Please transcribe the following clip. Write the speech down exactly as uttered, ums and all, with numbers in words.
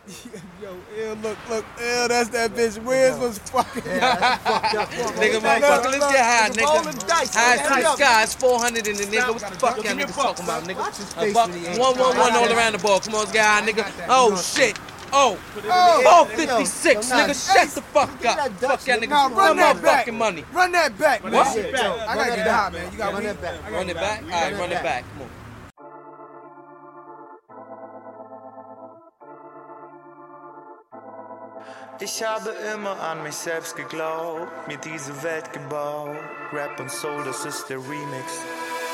Yo, ew, look, look, ew, that's that bitch. Wiz was fucking. Yeah, fucked up. Nigga, motherfucker, let's get high, nigga. Dice, High man. to the sky, it's four hundred in the nigga. What the fuck y'all niggas talking about, nigga? Watch his A face buck, when he ain't. one, one, one all around the ball. Come on, let's get high, nigga. Oh, shit. Oh, four fifty-six, Yo, nigga, yo, shut the fuck get up. that Dutch, Fuck y'all nigga. niggas. Nah, run Run my that back. fucking money. Run that back, man. What? Shit, yo, I Run gotta that get back. high, man. You got Run weed? that back. Run it back? All right, run it back. Come on. Ich habe immer an mich selbst geglaubt, mir diese Welt gebaut. Rap und Soul, das ist der Remix.